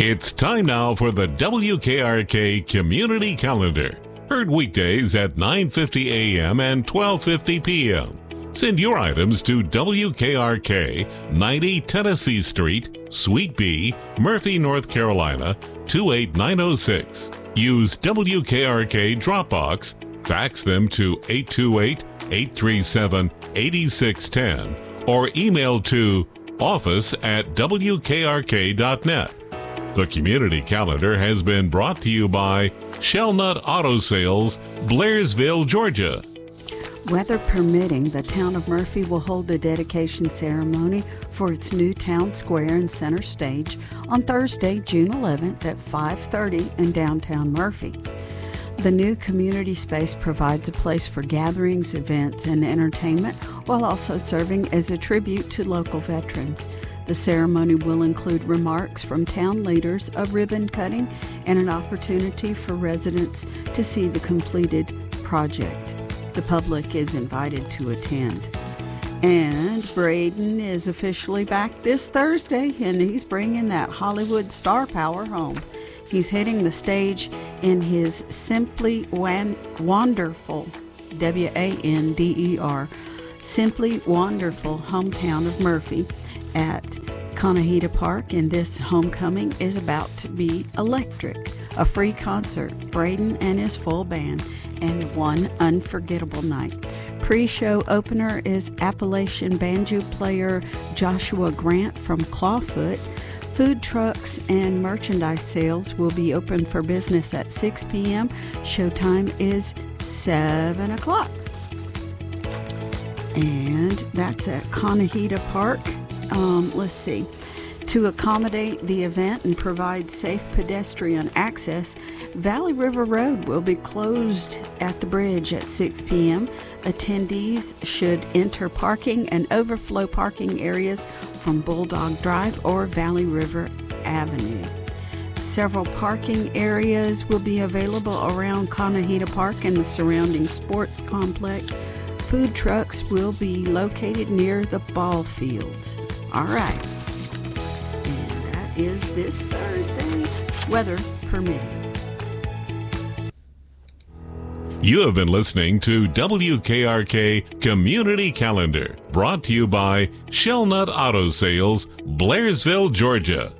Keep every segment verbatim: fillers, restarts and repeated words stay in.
It's time now for the W K R K Community Calendar. Heard weekdays at nine fifty a.m. and twelve fifty p.m. Send your items to W K R K, ninety Tennessee Street, Suite B, Murphy, North Carolina, two eight nine oh six. Use W K R K Dropbox, fax them to eight two eight, eight three seven, eight six one zero, or email to office at W K R K dot net. The Community Calendar has been brought to you by Shellnut Auto Sales, Blairsville, Georgia. Weather permitting, the town of Murphy will hold a dedication ceremony for its new town square and center stage on Thursday, June eleventh at five thirty in downtown Murphy. The new community space provides a place for gatherings, events, and entertainment while also serving as a tribute to local veterans. The ceremony will include remarks from town leaders, a ribbon cutting, and an opportunity for residents to see the completed project. The public is invited to attend. And Braden is officially back this Thursday, and he's bringing that Hollywood star power home. He's hitting the stage in his Simply Wan- Wonderful, W A N D E R, Simply Wonderful hometown of Murphy at Conahita Park, and this homecoming is about to be electric. A free concert, Braden and his full band, and one unforgettable night. Pre-show opener is Appalachian banjo player Joshua Grant from Clawfoot. Food trucks and merchandise sales will be open for business at six p.m. Showtime is seven o'clock. And that's at Conahita Park. Um, let's see. To accommodate the event and provide safe pedestrian access, Valley River Road will be closed at the bridge at six p.m. Attendees should enter parking and overflow parking areas from Bulldog Drive or Valley River Avenue. Several parking areas will be available around Conahita Park and the surrounding sports complex. Food trucks will be located near the ball fields. All right. Is this Thursday, weather permitting. You have been listening to W K R K Community Calendar, brought to you by Shellnut Auto Sales, Blairsville, Georgia.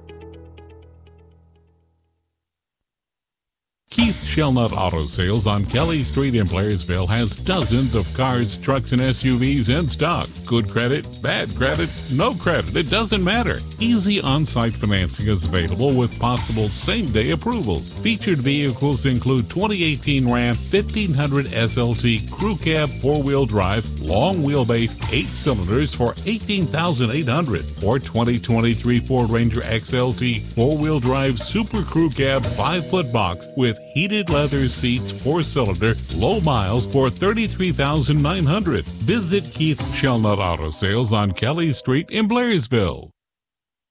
Keith Shellnut Auto Sales on Kelly Street in Blairsville has dozens of cars, trucks, and S U Vs in stock. Good credit, bad credit, no credit, it doesn't matter. Easy on-site financing is available with possible same-day approvals. Featured vehicles include twenty eighteen Ram fifteen hundred S L T Crew Cab four-wheel drive, long wheelbase, eight cylinders for eighteen thousand eight hundred dollars, or twenty twenty-three Ford Ranger X L T four-wheel drive Super Crew Cab five-foot box with heated leather seats, four-cylinder, low miles for thirty-three thousand nine hundred dollars. Visit Keith Shellnut Auto Sales on Kelly Street in Blairsville.